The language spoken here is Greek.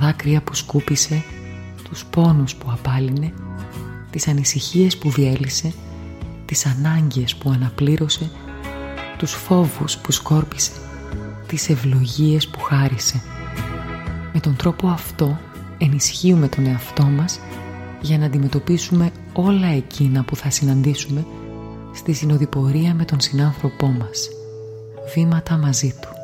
δάκρυα που σκούπισε, τους πόνους που απάλυνε, τις ανησυχίες που διέλυσε, τις ανάγκες που αναπλήρωσε, τους φόβους που σκόρπισε, τις ευλογίες που χάρισε. Με τον τρόπο αυτό ενισχύουμε τον εαυτό μας για να αντιμετωπίσουμε όλα εκείνα που θα συναντήσουμε στη συνοδοιπορία με τον συνάνθρωπό μας, βήματα μαζί του.